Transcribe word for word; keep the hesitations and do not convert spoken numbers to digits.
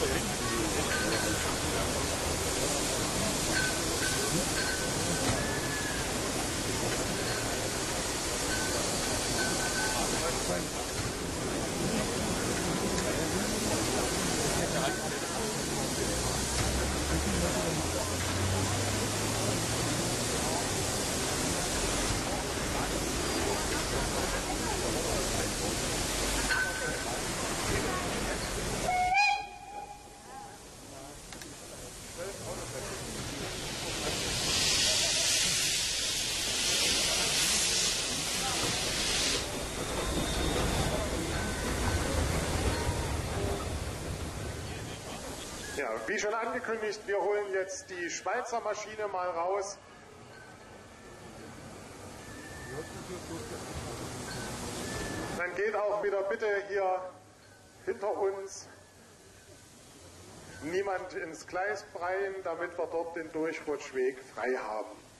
Ja, wie schon angekündigt, wir holen jetzt die Schweizer Maschine mal raus. Dann geht auch wieder bitte hier hinter uns niemand ins Gleis freien, damit wir dort den Durchrutschweg frei haben.